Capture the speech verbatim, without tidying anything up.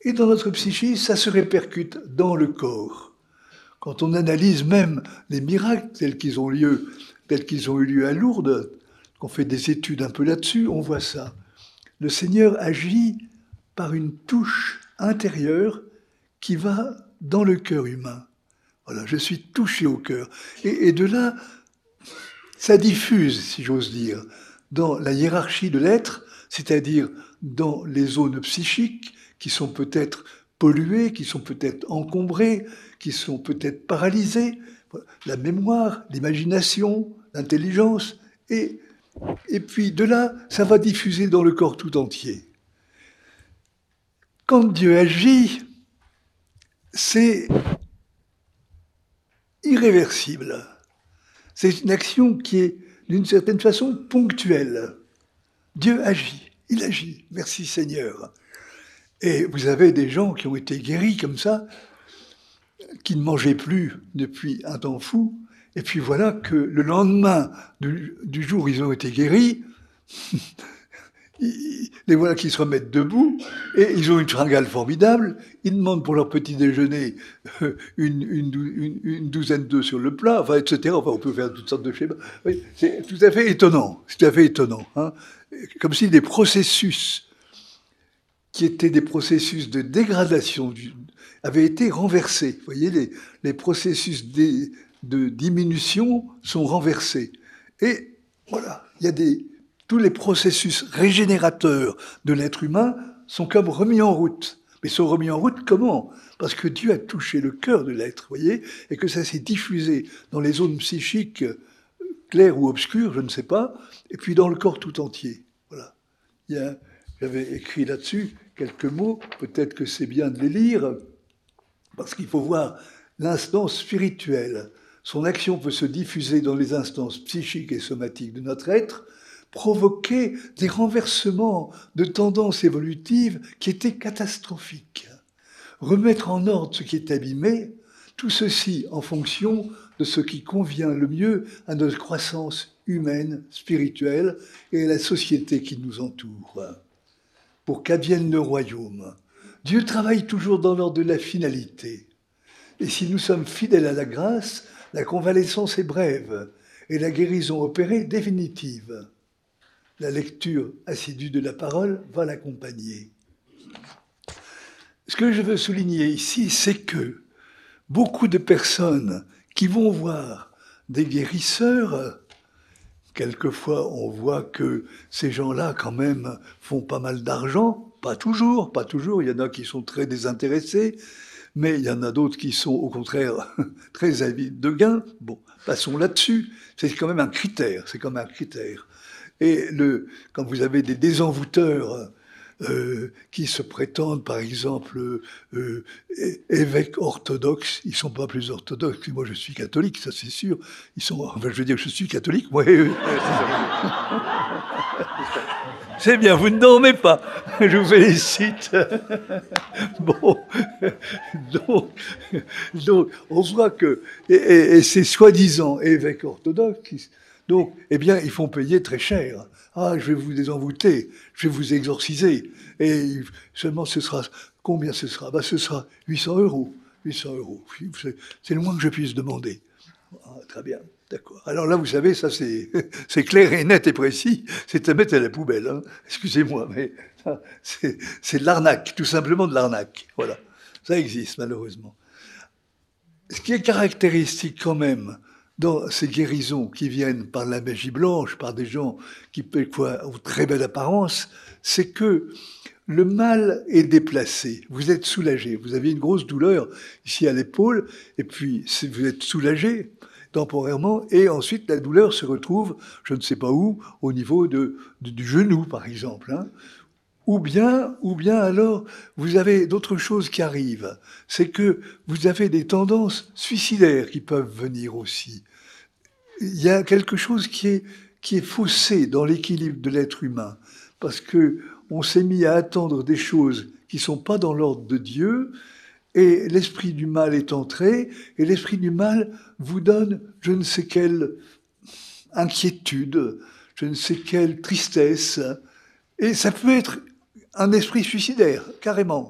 Et dans notre psychisme, ça se répercute dans le corps. Quand on analyse même les miracles tels qu'ils ont lieu, tels qu'ils ont eu lieu à Lourdes, qu'on fait des études un peu là-dessus, on voit ça. Le Seigneur agit par une touche intérieure qui va dans le cœur humain. Voilà, je suis touché au cœur. Et, et de là, ça diffuse, si j'ose dire, dans la hiérarchie de l'être, c'est-à-dire dans les zones psychiques qui sont peut-être polluées, qui sont peut-être encombrées, qui sont peut-être paralysées, la mémoire, l'imagination, l'intelligence, et, et puis de là, ça va diffuser dans le corps tout entier. Quand Dieu agit, c'est irréversible. C'est une action qui est, d'une certaine façon, ponctuelle. Dieu agit, il agit. Merci Seigneur. Et vous avez des gens qui ont été guéris comme ça, qui ne mangeaient plus depuis un temps fou, et puis voilà que le lendemain du, du jour où ils ont été guéris, les voilà qui se remettent debout, et ils ont une fringale formidable, ils demandent pour leur petit déjeuner une, une, une, une douzaine d'œufs sur le plat, enfin, et cetera. Enfin, on peut faire toutes sortes de schémas. Oui, c'est tout à fait étonnant, c'est tout à fait étonnant. Hein. Comme si des processus qui étaient des processus de dégradation du, avaient été renversés. Vous voyez, les, les processus de, de diminution sont renversés. Et voilà, il y a des... Tous les processus régénérateurs de l'être humain sont comme remis en route. Mais sont remis en route comment ? Parce que Dieu a touché le cœur de l'être, vous voyez, et que ça s'est diffusé dans les zones psychiques claires ou obscures, je ne sais pas, et puis dans le corps tout entier. Voilà. Il y a, j'avais écrit là-dessus quelques mots, peut-être que c'est bien de les lire, parce qu'il faut voir l'instance spirituelle. Son action peut se diffuser dans les instances psychiques et somatiques de notre être, provoquer des renversements de tendances évolutives qui étaient catastrophiques. Remettre en ordre ce qui est abîmé, tout ceci en fonction de ce qui convient le mieux à notre croissance humaine, spirituelle et à la société qui nous entoure. Pour qu'advienne le royaume, Dieu travaille toujours dans l'ordre de la finalité. Et si nous sommes fidèles à la grâce, la convalescence est brève et la guérison opérée définitive. La lecture assidue de la parole va l'accompagner. Ce que je veux souligner ici, c'est que beaucoup de personnes qui vont voir des guérisseurs, quelquefois on voit que ces gens-là quand même font pas mal d'argent, pas toujours, pas toujours, il y en a qui sont très désintéressés, mais il y en a d'autres qui sont au contraire très avides de gains. Bon, passons là-dessus, c'est quand même un critère, c'est quand même un critère. Et le, quand vous avez des désenvoûteurs euh, qui se prétendent, par exemple, euh, évêques orthodoxes, ils ne sont pas plus orthodoxes que moi, je suis catholique, ça c'est sûr. Ils sont, enfin, je veux dire, je suis catholique, moi. Oui. C'est bien, vous ne dormez pas. Je vous félicite. Bon, donc, donc, on voit que, et, et, et ces soi-disant évêques orthodoxes, donc, eh bien, ils font payer très cher. Ah, je vais vous désenvoûter, je vais vous exorciser. Et seulement, ce sera... Combien ce sera ? Ben, ce sera huit cents euros. huit cents euros. C'est le moins que je puisse demander. Ah, très bien, d'accord. Alors là, vous savez, ça, c'est clair et net et précis. C'est à mettre à la poubelle. Hein. Excusez-moi, mais c'est de l'arnaque, tout simplement de l'arnaque. Voilà. Ça existe, malheureusement. Ce qui est caractéristique quand même dans ces guérisons qui viennent par la magie blanche, par des gens qui, quelquefois, ont très belle apparence, c'est que le mal est déplacé. Vous êtes soulagé. Vous avez une grosse douleur ici à l'épaule, et puis vous êtes soulagé temporairement, et ensuite la douleur se retrouve, je ne sais pas où, au niveau de, de, du genou, par exemple. Hein. Ou bien, ou bien alors, vous avez d'autres choses qui arrivent. C'est que vous avez des tendances suicidaires qui peuvent venir aussi. Il y a quelque chose qui est, qui est faussé dans l'équilibre de l'être humain, parce que on s'est mis à attendre des choses qui ne sont pas dans l'ordre de Dieu, et l'esprit du mal est entré, et l'esprit du mal vous donne je ne sais quelle inquiétude, je ne sais quelle tristesse, et ça peut être un esprit suicidaire, carrément.